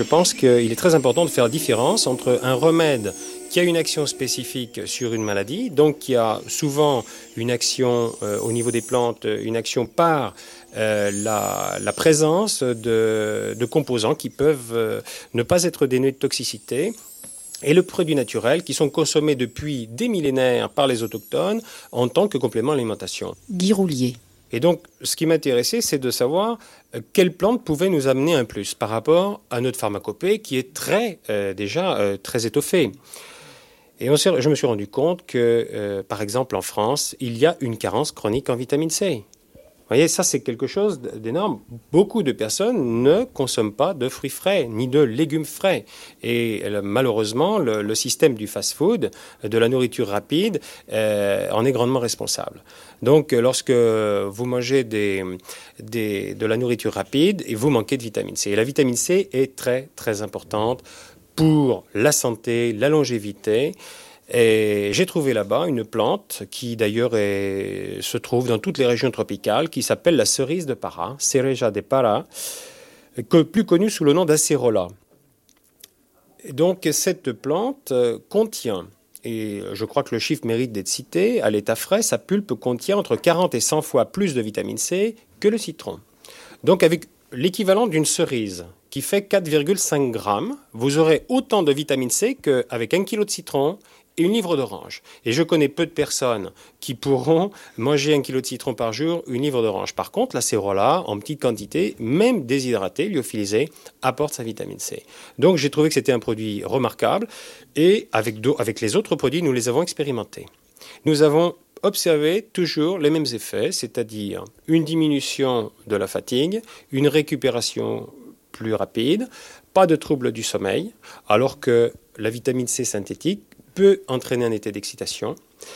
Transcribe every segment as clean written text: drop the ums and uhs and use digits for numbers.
Je pense qu'il est très important de faire la différence entre un remède qui a une action spécifique sur une maladie, donc qui a souvent une action au niveau des plantes, une action par la présence de composants qui peuvent ne pas être dénués de toxicité, et le produit naturel qui sont consommés depuis des millénaires par les autochtones en tant que complément à l'alimentation. Guy Roulier. Et donc, ce qui m'intéressait, c'est de savoir quelle plante pouvait nous amener un plus par rapport à notre pharmacopée qui est déjà très étoffée. Et je me suis rendu compte que, par exemple, en France, il y a une carence chronique en vitamine C. Vous voyez, ça, c'est quelque chose d'énorme. Beaucoup de personnes ne consomment pas de fruits frais, ni de légumes frais. Et malheureusement, le système du fast-food, de la nourriture rapide, en est grandement responsable. Donc, lorsque vous mangez de la nourriture rapide, vous manquez de vitamine C. Et la vitamine C est très, très importante pour la santé, la longévité. Et j'ai trouvé là-bas une plante qui d'ailleurs se trouve dans toutes les régions tropicales, qui s'appelle la cerise de Para, Cereja de Para, plus connue sous le nom d'acérola. Donc cette plante contient, et je crois que le chiffre mérite d'être cité, à l'état frais, sa pulpe contient entre 40 et 100 fois plus de vitamine C que le citron. Donc avec l'équivalent d'une cerise, qui fait 4,5 grammes, vous aurez autant de vitamine C qu'avec 1 kg de citron et une livre d'orange. Et je connais peu de personnes qui pourront manger 1 kg de citron par jour, une livre d'orange. Par contre, l'acérola, en petite quantité, même déshydratée, lyophilisée, apporte sa vitamine C. Donc j'ai trouvé que c'était un produit remarquable. Et avec les autres produits, nous les avons expérimentés. Nous avons observé toujours les mêmes effets, c'est-à-dire une diminution de la fatigue, une récupération plus rapide, pas de troubles du sommeil, alors que la vitamine C synthétique peut entraîner un état d'excitation.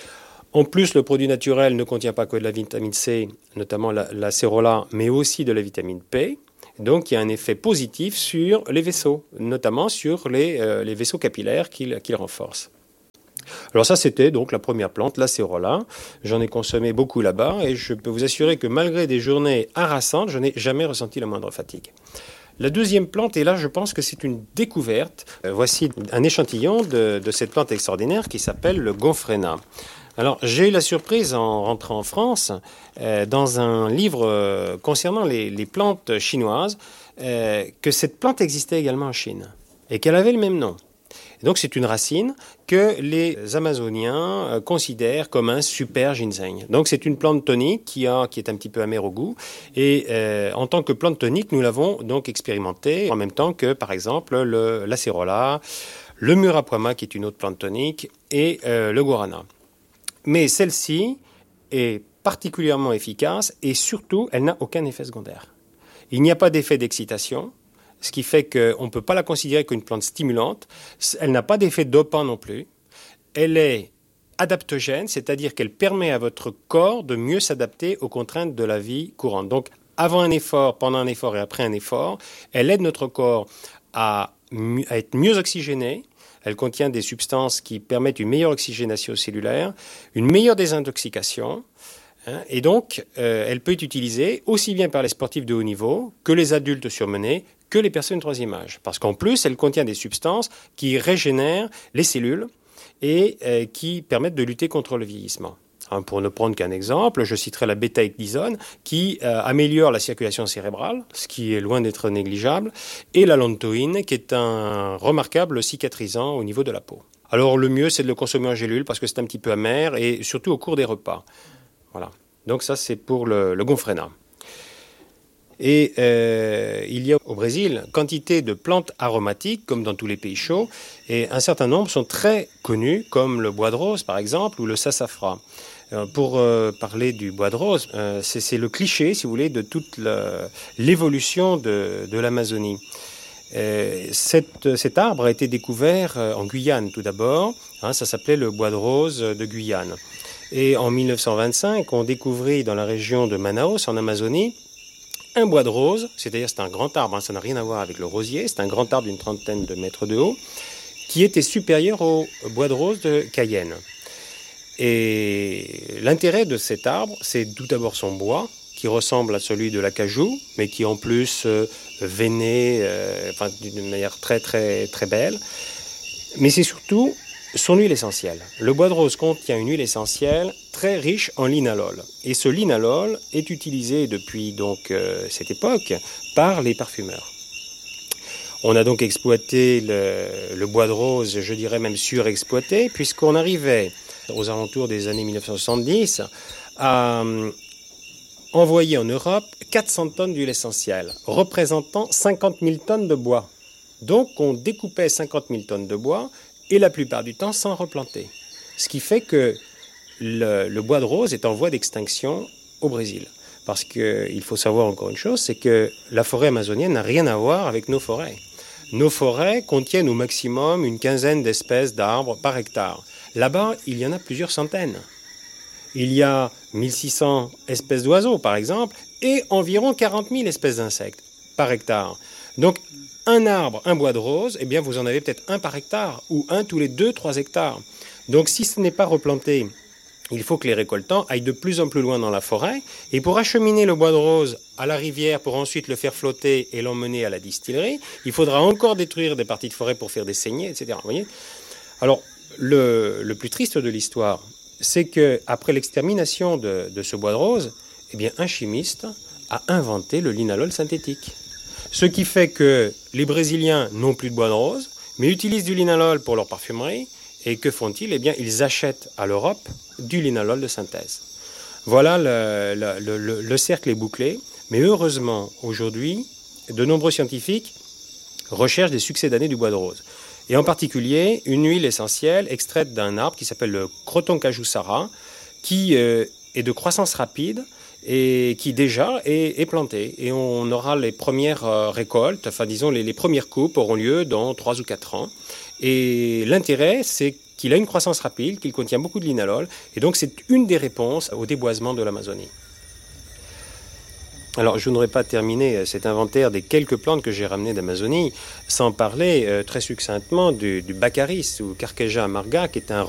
En plus, le produit naturel ne contient pas que de la vitamine C, notamment l'acérola, mais aussi de la vitamine P. Donc, il y a un effet positif sur les vaisseaux, notamment sur les vaisseaux capillaires qu'il renforce. Alors ça, c'était donc la première plante, l'acérola. J'en ai consommé beaucoup là-bas et je peux vous assurer que malgré des journées harassantes, je n'ai jamais ressenti la moindre fatigue. La deuxième plante, et là je pense que c'est une découverte, voici un échantillon de cette plante extraordinaire qui s'appelle le gomphrena. Alors j'ai eu la surprise en rentrant en France, dans un livre concernant les plantes chinoises, que cette plante existait également en Chine et qu'elle avait le même nom. Donc c'est une racine que les Amazoniens considèrent comme un super ginseng. Donc c'est une plante tonique qui est un petit peu amère au goût. Et en tant que plante tonique, nous l'avons donc expérimentée en même temps que par exemple l'acérola, le murapuama qui est une autre plante tonique et le guarana. Mais celle-ci est particulièrement efficace et surtout elle n'a aucun effet secondaire. Il n'y a pas d'effet d'excitation. Ce qui fait qu'on ne peut pas la considérer comme une plante stimulante. Elle n'a pas d'effet dopant non plus. Elle est adaptogène, c'est-à-dire qu'elle permet à votre corps de mieux s'adapter aux contraintes de la vie courante. Donc, avant un effort, pendant un effort et après un effort, elle aide notre corps à être mieux oxygéné. Elle contient des substances qui permettent une meilleure oxygénation cellulaire, une meilleure désintoxication. Et donc, elle peut être utilisée aussi bien par les sportifs de haut niveau que les adultes surmenés, que les personnes de troisième âge. Parce qu'en plus, elle contient des substances qui régénèrent les cellules et qui permettent de lutter contre le vieillissement. Pour ne prendre qu'un exemple, je citerai la bêta-ecdysone qui améliore la circulation cérébrale, ce qui est loin d'être négligeable, et la lantoïne qui est un remarquable cicatrisant au niveau de la peau. Alors le mieux, c'est de le consommer en gélule parce que c'est un petit peu amer et surtout au cours des repas. Voilà. Donc ça, c'est pour le gomphrena. Et il y a au Brésil quantité de plantes aromatiques, comme dans tous les pays chauds, et un certain nombre sont très connus, comme le bois de rose, par exemple, ou le sassafras. Pour parler du bois de rose, c'est le cliché, si vous voulez, de toute l'évolution de l'Amazonie. Cet arbre a été découvert en Guyane, tout d'abord. Ça s'appelait le bois de rose de Guyane. Et en 1925, on découvrit dans la région de Manaus, en Amazonie, un bois de rose, c'est-à-dire c'est un grand arbre, ça n'a rien à voir avec le rosier, c'est un grand arbre d'une trentaine de mètres de haut, qui était supérieur au bois de rose de Cayenne. Et l'intérêt de cet arbre, c'est tout d'abord son bois, qui ressemble à celui de l'acajou, mais qui est en plus veiné, d'une manière très très très belle. Mais c'est surtout son huile essentielle. Le bois de rose contient une huile essentielle très riche en linalol. Et ce linalol est utilisé depuis donc cette époque par les parfumeurs. On a donc exploité le bois de rose, je dirais même surexploité, puisqu'on arrivait aux alentours des années 1970 à envoyer en Europe 400 tonnes d'huile essentielle, représentant 50 000 tonnes de bois. Donc on découpait 50 000 tonnes de bois, et la plupart du temps sans replanter. Ce qui fait que le bois de rose est en voie d'extinction au Brésil. Parce qu'il faut savoir encore une chose, c'est que la forêt amazonienne n'a rien à voir avec nos forêts. Nos forêts contiennent au maximum une quinzaine d'espèces d'arbres par hectare. Là-bas, il y en a plusieurs centaines. Il y a 1600 espèces d'oiseaux, par exemple, et environ 40 000 espèces d'insectes par hectare. Donc, un arbre, un bois de rose, eh bien vous en avez peut-être un par hectare ou un tous les 2-3 hectares. Donc si ce n'est pas replanté, il faut que les récoltants aillent de plus en plus loin dans la forêt. Et pour acheminer le bois de rose à la rivière, pour ensuite le faire flotter et l'emmener à la distillerie, il faudra encore détruire des parties de forêt pour faire des saignées, etc. Vous voyez ? Alors le plus triste de l'histoire, c'est qu'après l'extermination de ce bois de rose, eh bien un chimiste a inventé le linalol synthétique. Ce qui fait que les Brésiliens n'ont plus de bois de rose, mais utilisent du linalol pour leur parfumerie. Et que font-ils ? Eh bien, ils achètent à l'Europe du linalol de synthèse. Voilà, le cercle est bouclé. Mais heureusement, aujourd'hui, de nombreux scientifiques recherchent des succédanés du bois de rose. Et en particulier, une huile essentielle extraite d'un arbre qui s'appelle le Croton Cajusara, qui est de croissance rapide, et qui déjà est planté. Et on aura les premières récoltes, enfin disons les premières coupes auront lieu dans 3 ou 4 ans. Et l'intérêt, c'est qu'il a une croissance rapide, qu'il contient beaucoup de linalol, et donc c'est une des réponses au déboisement de l'Amazonie. Alors, je n'aurais pas terminé cet inventaire des quelques plantes que j'ai ramenées d'Amazonie sans parler très succinctement du Baccharis ou Carqueja amarga, qui est un